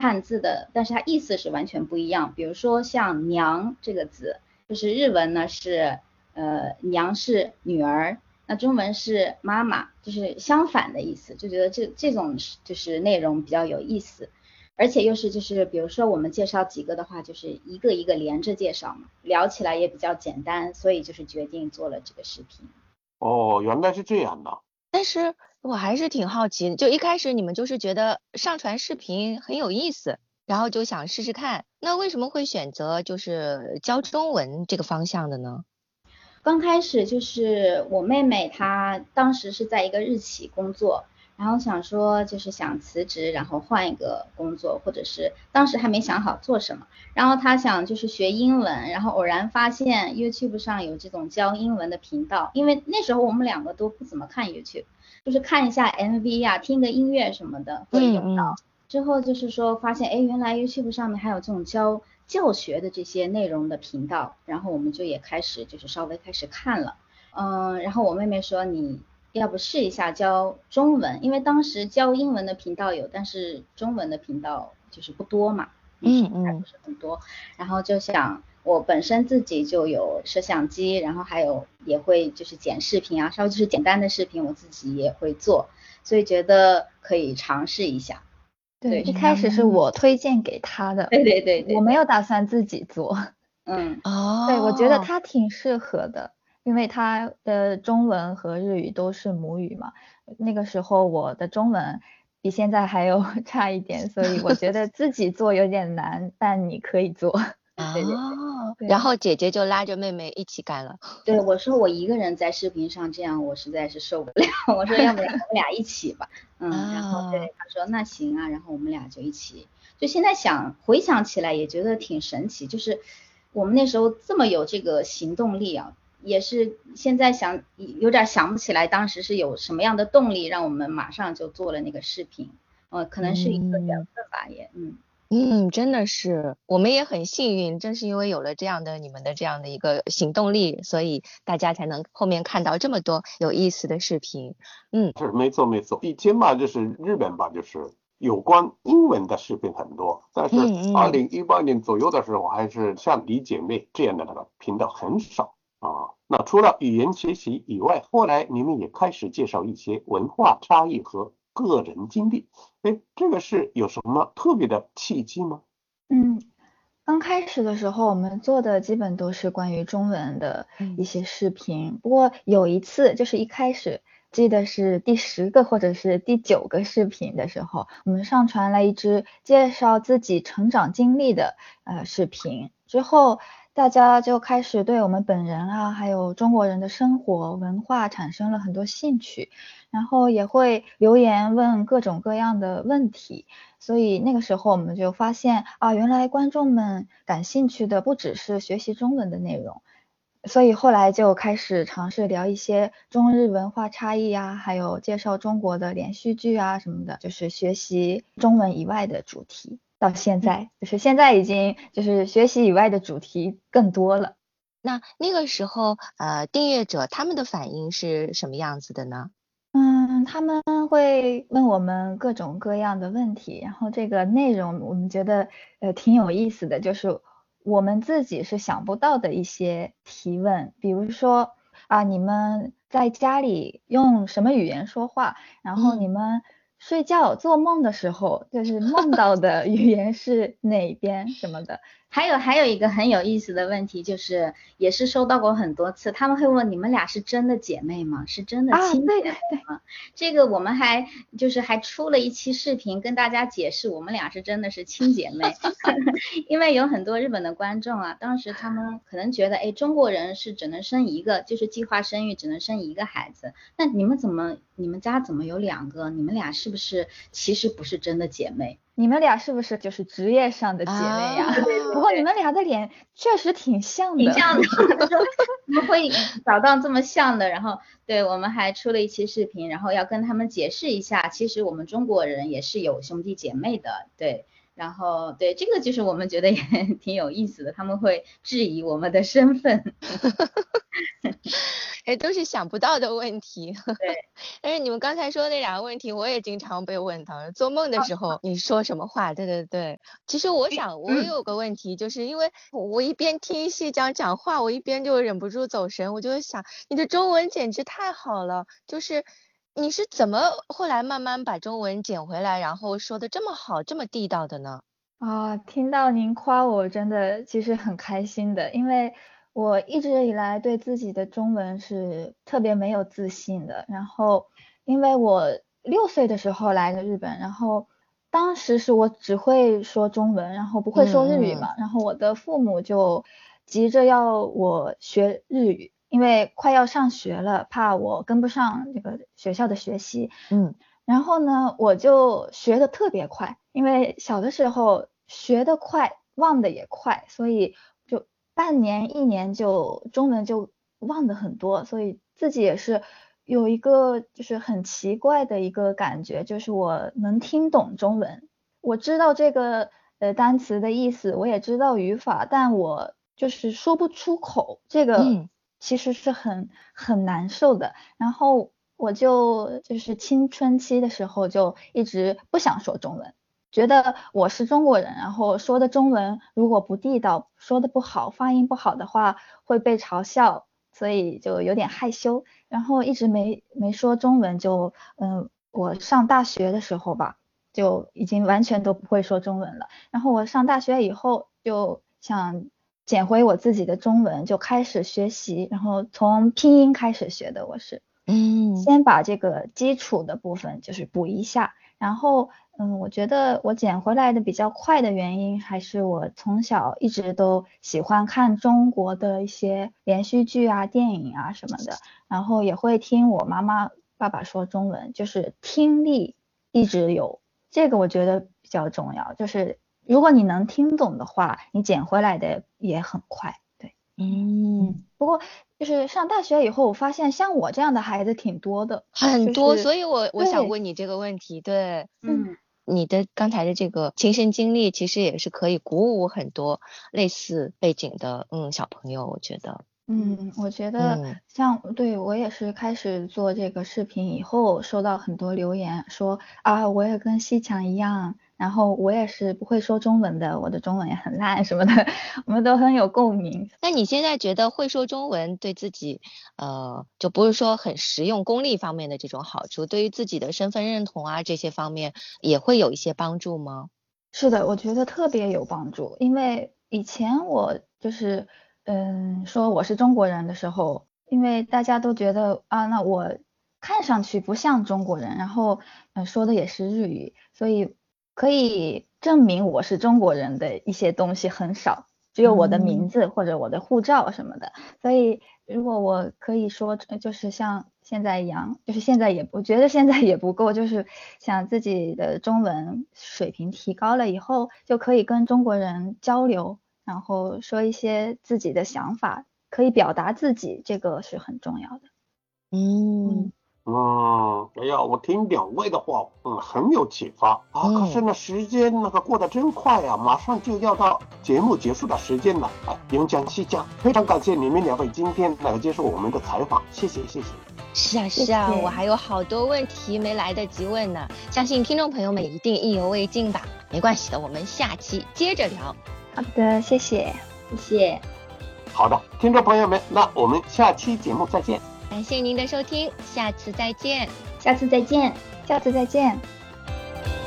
汉字的，但是它意思是完全不一样。比如说像娘这个字，就是日文呢是娘是女儿，那中文是妈妈，就是相反的意思，就觉得这种就是内容比较有意思。而且又是就是比如说我们介绍几个的话，就是一个一个连着介绍嘛，聊起来也比较简单，所以就是决定做了这个视频。 哦，原来是这样的。 但是我还是挺好奇，就一开始你们就是觉得上传视频很有意思，然后就想试试看。那为什么会选择就是教中文这个方向的呢？ 刚开始就是我妹妹她当时是在一个日企工作，然后想说就是想辞职，然后换一个工作，或者是当时还没想好做什么，然后她想就是学英文，然后偶然发现 YouTube 上有这种教英文的频道，因为那时候我们两个都不怎么看 YouTube，就是看一下 MV 啊，听个音乐什么的会用到。之后就是说发现，哎，原来 YouTube 上面还有这种教学的这些内容的频道，然后我们就也开始就是稍微开始看了，然后我妹妹说你要不试一下教中文，因为当时教英文的频道有，但是中文的频道就是不多嘛，还不是很多，然后就想我本身自己就有摄像机，然后还有也会就是剪视频啊，稍微就是简单的视频我自己也会做，所以觉得可以尝试一下。 对，一开始是我推荐给他的， 对， 我没有打算自己做。对，我觉得他挺适合的，因为他的中文和日语都是母语嘛。那个时候我的中文比现在还有差一点，所以我觉得自己做有点难，但你可以做。 对，然后姐姐就拉着妹妹一起干了。 对，我说我一个人在视频上这样我实在是受不了，我说要不然我们俩一起吧。然后对她说那行啊，然后我们俩就一起，就现在回想起来也觉得挺神奇，就是我们那时候这么有这个行动力啊，也是现在想有点想不起来当时是有什么样的动力让我们马上就做了那个视频，可能是一个缘分吧也。 真的是，我们也很幸运，正是因为有了你们的这样的一个行动力，所以大家才能后面看到这么多有意思的视频。 是没错。以前吧，就是日本吧，就是有关英文的视频很多，但是2018年左右的时候，还是像李姐妹这样的那个频道很少啊。那除了语言学习以外，后来你们也开始介绍一些文化差异和个人经历，这个是有什么特别的契机吗？ 刚开始的时候我们做的基本都是关于中文的一些视频，不过有一次就是一开始记得是第10个或者是第9个视频的时候，我们上传了一支介绍自己成长经历的视频，之后大家就开始对我们本人啊还有中国人的生活文化产生了很多兴趣，然后也会留言问各种各样的问题，所以那个时候我们就发现啊，原来观众们感兴趣的不只是学习中文的内容，所以后来就开始尝试聊一些中日文化差异啊，还有介绍中国的连续剧啊什么的，就是学习中文以外的主题。到现在就是现在已经就是学习以外的主题更多了。 那个时候订阅者他们的反应是什么样子的呢？ 他们会问我们各种各样的问题，然后这个内容我们觉得挺有意思的，就是我们自己是想不到的一些提问，比如说你们在家里用什么语言说话，然后你们睡觉做梦的时候就是梦到的语言是哪边什么的。 还有一个很有意思的问题，就是也是收到过很多次，他们会问你们俩是真的姐妹吗？是真的亲姐妹吗？这个我们还出了一期视频跟大家解释，我们俩是真的是亲姐妹。因为有很多日本的观众啊，当时他们可能觉得，中国人是只能生一个，就是计划生育只能生一个孩子，那你们家怎么有2个？你们俩是不是其实不是真的姐妹？ 你们俩是不是就是职业上的姐妹呀？不过你们俩的脸确实挺像的。 怎么会找到这么像的？然后对，我们还出了一期视频，然后要跟他们解释一下，其实我们中国人也是有兄弟姐妹的，对。然后对，这个就是我们觉得也挺有意思的，他们会质疑我们的身份。 都是想不到的问题。 对， 但是你们刚才说的那2个问题，我也经常被问到。做梦的时候你说什么话？对对对。其实我想，我有个问题，就是因为我一边听西江讲话，我一边就忍不住走神，我就想，你的中文简直太好了，就是你是怎么后来慢慢把中文捡回来，然后说的这么好，这么地道的呢？ 听到您夸我，真的其实很开心的，因为我一直以来对自己的中文是特别没有自信的。然后，因为我6岁的时候来的日本，然后当时是我只会说中文，然后不会说日语嘛，然后我的父母就急着要我学日语，因为快要上学了，怕我跟不上这个学校的学习。然后呢，我就学得特别快，因为小的时候学得快，忘得也快，所以就半年1年就中文就忘得很多，所以自己也是有一个就是很奇怪的一个感觉，就是我能听懂中文，我知道这个单词的意思，我也知道语法，但我就是说不出口，这个其实是很难受的。然后我就是青春期的时候就一直不想说中文，觉得我是中国人，然后说的中文如果不地道，说的不好，发音不好的话会被嘲笑，所以就有点害羞，然后一直没说中文。就我上大学的时候吧，就已经完全都不会说中文了。然后我上大学以后就想捡回我自己的中文，就开始学习，然后从拼音开始学的。我是先把这个基础的部分就是补一下，然后我觉得我捡回来的比较快的原因还是我从小一直都喜欢看中国的一些连续剧啊、电影啊什么的，然后也会听我妈妈爸爸说中文，就是听力一直有，这个我觉得比较重要，就是如果你能听懂的话，你捡回来的也很快。对，不过就是上大学以后，我发现像我这样的孩子挺多的， 很多， 就是所以我想问你这个问题。对，你的刚才的这个亲身经历，其实也是可以鼓舞很多类似背景的小朋友，我觉得。 我觉得对我也是开始做这个视频以后，收到很多留言说我也跟西强一样，然后我也是不会说中文的，我的中文也很烂什么的，我们都很有共鸣。 那你现在觉得会说中文对自己就不是说很实用功利方面的这种好处，对于自己的身份认同啊这些方面也会有一些帮助吗？ 是的，我觉得特别有帮助，因为以前我就是说我是中国人的时候，因为大家都觉得那我看上去不像中国人，然后说的也是日语，所以可以证明我是中国人的一些东西很少，只有我的名字或者我的护照什么的。所以如果我可以说就是像现在一样，就是我觉得现在也不够，就是想自己的中文水平提高了以后，就可以跟中国人交流，然后说一些自己的想法，可以表达自己，这个是很重要的。 哎呀，我听2位的话，很有启发可是呢，时间过得真快啊，马上就要到节目结束的时间了。永江、西江，非常感谢你们2位今天接受我们的采访，谢谢。 是啊，我还有好多问题没来得及问呢，相信听众朋友们一定意犹未尽吧。没关系的，我们下期接着聊。 好的，谢谢。 好的，听众朋友们，那我们下期节目再见。 感谢您的收听，下次再见。 下次再见。